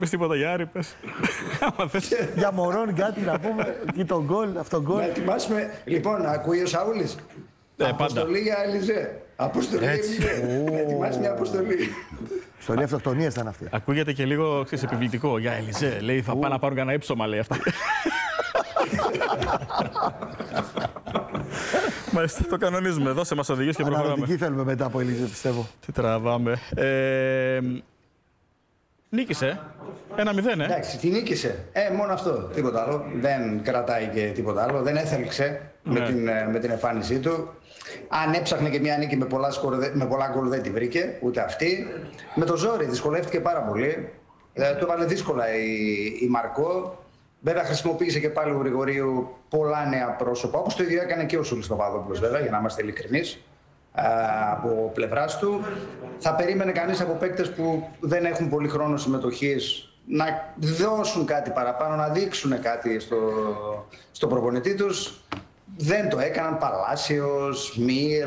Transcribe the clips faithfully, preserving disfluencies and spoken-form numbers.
Πες τίποτα για Άρη, πες. Για Μωρόν κάτι να πούμε, και τον γκολ, αυτό γκολ. Να ετοιμάσουμε, λοιπόν, ακούει ο Σαούλης. Ε, αποστολή για Ελιζέ. Αποστολή για Ελιζέ. Να ετοιμάσει μια αποστολή. Αποστολή αυτοκτονίας ήταν αυτή. Ακούγεται και λίγο, ξέρεις, επιβλητικό. Για Ελιζέ, λέει, θα πάνε να πάρουν κανένα ύψωμα, λέει αυτή. Μάλιστα, το κανονίζουμε. Δώσε μας οδηγίες και προχωράμε. Αναρωτική θέλουμε μετά από Ελιζέ, πιστεύω. Τι τραβάμε. Ε, νίκησε. Ένα μηδέν, ε. Εντάξει, τη νίκησε. Ε, μόνο αυτό. Τίποτα άλλο. Δεν κρατάει και τίποτα άλλο. Δεν έθελξε ναι. με, την, με την εμφάνισή του. Αν έψαχνε και μια νίκη με πολλά, σκορ, με πολλά γκολ δεν τη βρήκε, ούτε αυτή. Με το ζόρι δυσκολεύτηκε πάρα πολύ. Ε, το έβαλε δύσκολα η, η Μαρκό. Βέβαια χρησιμοποίησε και πάλι ο Γρηγορίου πολλά νέα πρόσωπα, όπως το ίδιο έκανε και ο Σούλης Παπαδόπουλος, βέβαια, για να είμαστε ειλικρινείς, από πλευράς του. Θα περίμενε κανείς από παίκτες που δεν έχουν πολύ χρόνο συμμετοχής να δώσουν κάτι παραπάνω, να δείξουν κάτι στο, στο προπονητή τους. Δεν το έκαναν. Παλάσιος, Μυρ,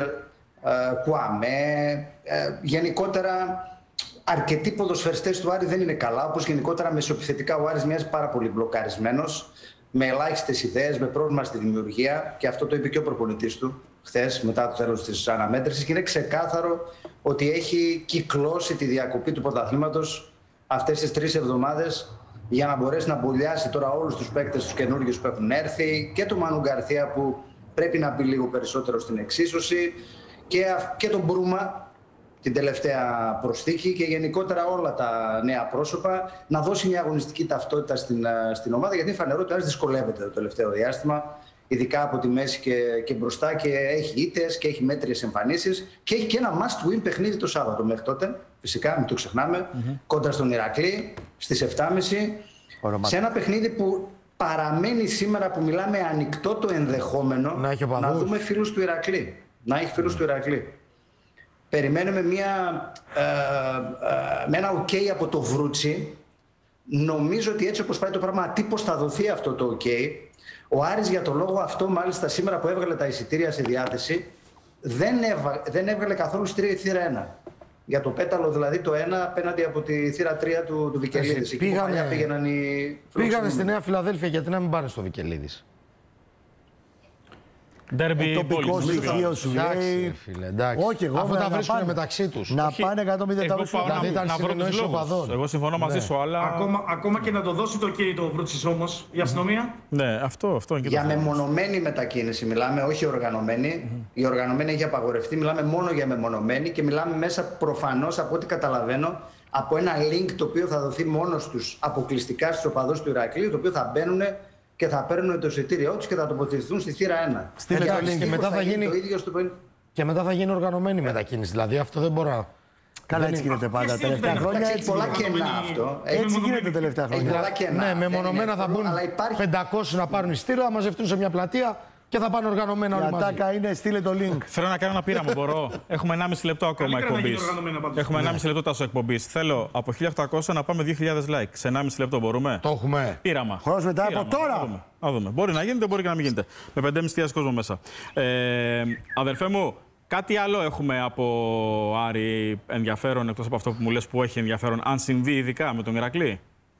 Κουαμέ, γενικότερα. Αρκετοί ποδοσφαιριστές του Άρη δεν είναι καλά, όπως γενικότερα μεσοεπιθετικά ο Άρης μοιάζει πάρα πολύ μπλοκαρισμένος, με ελάχιστες ιδέες, με πρόβλημα στη δημιουργία, και αυτό το είπε και ο προπονητής του χθες μετά το τέλος της αναμέτρησης, και είναι ξεκάθαρο ότι έχει κυκλώσει τη διακοπή του πρωταθλήματος αυτές τις τρεις εβδομάδες για να μπορέσει να μπουλιάσει τώρα όλους τους παίκτες τους καινούργιους που έχουν έρθει, και τον Μανου Γκαρθία που πρέπει να μπει λίγο περισσότερο στην εξίσωση, και, και τον Μπρούμα, την τελευταία προσθήκη, και γενικότερα όλα τα νέα πρόσωπα, να δώσει μια αγωνιστική ταυτότητα στην, στην ομάδα, γιατί είναι φανερό ότι ο Άρης δυσκολεύεται το τελευταίο διάστημα, ειδικά από τη μέση και, και μπροστά, και έχει ήττες και έχει μέτριες εμφανίσεις, και έχει και ένα must win παιχνίδι το Σάββατο μέχρι τότε, φυσικά μην το ξεχνάμε, mm-hmm. κόντρα στον Ηρακλή στις επτά και μισή, σε ένα παιχνίδι που παραμένει σήμερα που μιλάμε ανοιχτό το ενδεχόμενο να, να δούμε φίλους του Ηρακλή, να έχει φίλους mm. του Ηρακλή. Περιμένουμε μια, ε, ε, με ένα ok από το Βρούτσι. Νομίζω ότι έτσι όπως πάει το πράγμα, τύπος θα δοθεί αυτό το ok. Ο Άρης για το λόγο αυτό, μάλιστα σήμερα που έβγαλε τα εισιτήρια σε διάθεση, δεν, έβα, δεν έβγαλε καθόλου εισιτήρια η θύρα ένα. Για το πέταλο δηλαδή το ένα απέναντι από τη θύρα τρία του, του Βικελίδης. Πήγανε, πήγαιναν οι πήγανε στη Νέα Φιλαδέλφια, γιατί να μην πάνε στο Βικελίδης. Ε, τοπικό στοιχείο σου λέει. Όχι, εγώ αφού τα βρίσκουν μεταξύ τους. Να πάνε εκατό μηδέν. Δηλαδή ήταν συνεννοήσεις οπαδών. Εγώ συμφωνώ μαζί σου, αλλά. Ακόμα, ακόμα και να το δώσει το OK το Βρούτσις όμως, η αστυνομία. Ναι, αυτό, αυτό είναι και το για μεμονωμένη μετακίνηση μιλάμε, όχι οργανωμένη. Mm-hmm. Η οργανωμένη έχει απαγορευτεί. Μιλάμε μόνο για μεμονωμένη, και μιλάμε μέσα προφανώς, από ό,τι καταλαβαίνω, από ένα link το οποίο θα δοθεί μόνο στους, αποκλειστικά στους οπαδούς του Ηρακλείου, το οποίο θα μπαίνουν και θα παίρνουν το εισιτήριό τους και θα τοποθετηθούν στη θύρα ένα. Στη και, και, μετά θα γίνει... το ίδιο στο... και μετά θα γίνει οργανωμένη μετακίνηση. Δηλαδή αυτό δεν μπορεί να. Καλά, έτσι γίνεται πάντα τα τελευταία χρόνια. Έχει πολλά κενά αυτό. Έτσι γίνεται τα τελευταία χρόνια. Ναι, μεμονωμένα θα μπουν πεντακόσιοι να πάρουν εισιτήριο, θα μαζευτούν σε μια πλατεία και θα πάνε οργανωμένα όλοι μαζί. Η ατάκα είναι, στείλε το link. Θέλω να κάνω ένα πείραμα, μπορώ. Έχουμε ενάμιση λεπτό ακόμα εκπομπής. Έχουμε ενάμιση λεπτό τόσο εκπομπής. Θέλω από χίλια οκτακόσια να πάμε δύο χιλιάδες like. Σε ενάμιση λεπτό μπορούμε. Το έχουμε. Πείραμα. Χρόνος μετά από τώρα. Να δούμε. Μπορεί να γίνεται, μπορεί και να μην γίνεται. Με πεντέμισι χιλιάδες κόσμο μέσα. Ε, αδερφέ μου, κάτι άλλο έχουμε από Άρη ενδιαφέρον, εκτός από αυτό που μου λες που έχει ενδιαφέρον, αν συμβεί ειδικά με τον Ηρακλή?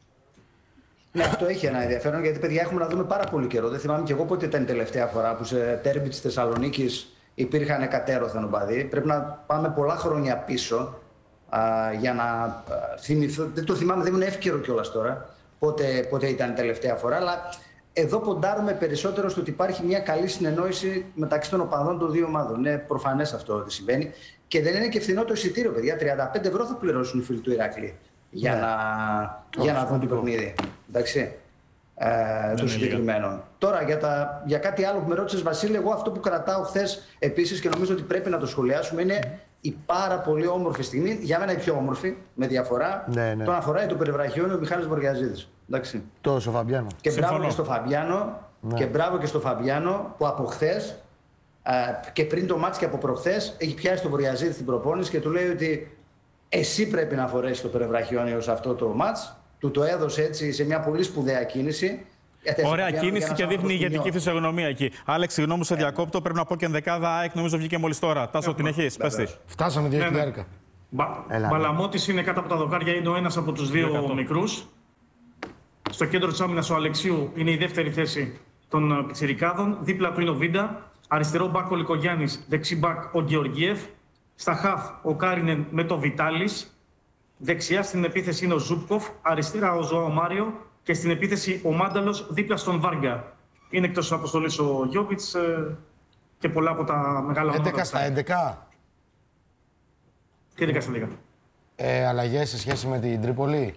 Ναι, αυτό έχει ένα ενδιαφέρον, γιατί παιδιά έχουμε να δούμε πάρα πολύ καιρό. Δεν θυμάμαι κι εγώ πότε ήταν η τελευταία φορά που σε τέρμπι της Θεσσαλονίκης υπήρχαν κατέρωθεν οπαδοί. Πρέπει να πάμε πολλά χρόνια πίσω α, για να α, θυμηθώ. Δεν το θυμάμαι, δεν είναι εύκαιρο κιόλας τώρα πότε, πότε ήταν η τελευταία φορά. Αλλά εδώ ποντάρουμε περισσότερο στο ότι υπάρχει μια καλή συνεννόηση μεταξύ των οπαδών των δύο ομάδων. Είναι προφανές αυτό ότι συμβαίνει. Και δεν είναι και φθηνό το εισιτήριο, παιδιά. τριάντα πέντε ευρώ θα πληρώσουν οι φίλοι του Ηρακλή για ναι. να, για να δουν το παιχνίδι. Εντάξει. Ε, το συγκεκριμένο. Λίγα. Τώρα για, τα, για κάτι άλλο που με ρώτησες, Βασίλη, εγώ αυτό που κρατάω χθες επίσης και νομίζω ότι πρέπει να το σχολιάσουμε είναι mm. η πάρα πολύ όμορφη στιγμή, για μένα η πιο όμορφη, με διαφορά, ναι, ναι. τον αφοράει το Περιβραχιόνιο ο Μιχάλης Βοριαζίδης. Εντάξει. Το στο Φαμπιάνο. Και μπράβο και στο Φαμπιάνο, ναι. και μπράβο και στο Φαμπιάνο που από χθες ε, και πριν το μάτς και από προχθές έχει πιάσει τον Βοριαζίδη στην προπόνηση και του λέει ότι εσύ πρέπει να φορέσεις το Περιβραχιόνιο σε αυτό το μάτς. Του το έδωσε έτσι σε μια πολύ σπουδαία κίνηση. Ωραία κίνηση και δείχνει ηγετική φυσιογνωμία εκεί. Άλεξ, συγγνώμη σε διακόπτω. Πρέπει να πω και ενδεκάδα ΑΕΚ, νομίζω βγήκε μόλις τώρα. Τάσο, την έχεις, πες τη. Φτάσαμε δύο χιλιάρικα. Μπαλαμότης είναι κάτω από τα δοκάρια, είναι ο ένας από τους δύο μικρούς. Στο κέντρο της άμυνας ο Αλεξίου είναι η δεύτερη θέση των πιτσιρικάδων. Δίπλα του είναι ο Βίντα. Αριστερό μπακ ο Λικογιάννης, δεξί μπακ ο Γεωργίεφ. Στα χαφ ο Κάρινεν με το Βιτάλης. Δεξιά στην επίθεση είναι ο Ζούπκοφ. Αριστερά ο Ζωάο Μάριο. Και στην επίθεση ο Μάνταλος δίπλα στον Βάργα. Είναι εκτός αποστολής ο Γιόβιτς ε, και πολλά από τα μεγάλα ονόματα. έντεκα στα έντεκα. Και έντεκα στα έντεκα. Ε, αλλαγές σε σχέση με την Τρίπολη.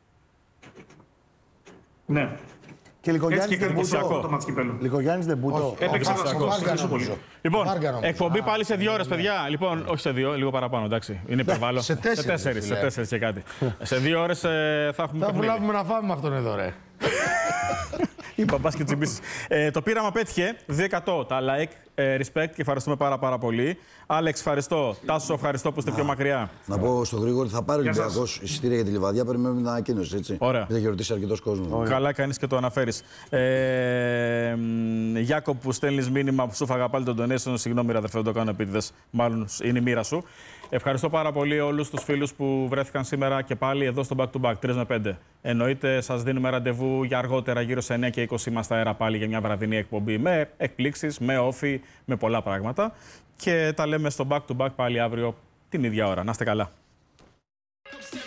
Ναι. Και Λικογιάννης δεν μπούτο. Το μάτς κυπέλλου. Λικογιάννης δεν μπούτο. Έπαιξε ένα σκοπό. Λοιπόν, εκπομπή πάλι σε δύο ώρες, παιδιά. Λοιπόν, όχι σε δύο, λίγο παραπάνω, εντάξει. Είναι υπερβάλλον. Σε τέσσερις. Σε τέσσερις και κάτι. Σε δύο ώρες ε, θα έχουμε. Θα προλάβουμε να φάμε με αυτόν εδώ, ρε. Η μπαμπάς και τσιμπήσεις. Ε, το πείραμα πέτυχε δύο εκατό τα like, ε, respect και ευχαριστούμε πάρα πάρα πολύ. Άλεξ, ευχαριστώ. Τάσο, ευχαριστώ που είστε πιο μακριά. Να πω στον Γρήγορη, θα πάρει ο Ολυμπιακός εισιτήρια για τη Λιβαδιά. Περιμένουμε την ανακοίνωση, έτσι. Ωραία. Δεν έχει ρωτήσει αρκετός κόσμος. Καλά κάνεις και το αναφέρεις. Ε, Γιάκο, που στέλνεις μήνυμα που σου φάγα πάλι τον donation. Συγγνώμη, ρε αδερφέ, δεν το κάνω επίτηδες. Μάλλον είναι η μοίρα σου. Ευχαριστώ πάρα πολύ όλους τους φίλους που βρέθηκαν σήμερα και πάλι εδώ στο Back to Back τρεις με πέντε. Εννοείται, σας δίνουμε ραντεβού για αργότερα, γύρω σε εννιά και είκοσι είμαστε αέρα πάλι για μια βραδινή εκπομπή με εκπλήξεις, με όφη, με πολλά πράγματα. Και τα λέμε στο Back to Back πάλι αύριο την ίδια ώρα. Να είστε καλά.